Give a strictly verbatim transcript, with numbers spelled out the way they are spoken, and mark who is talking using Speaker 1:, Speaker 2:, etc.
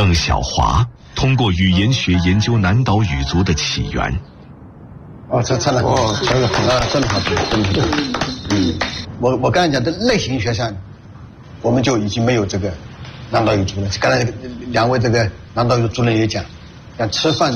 Speaker 1: 邓小华通过语言学研究南岛语族的起源。
Speaker 2: 哦，这这了，哦，这个好啊，真的好，真的好。嗯，我我刚才讲的类型学上，我们就已经没有这个南岛语族了。刚才两位这个南岛语族主任也讲，像吃饭。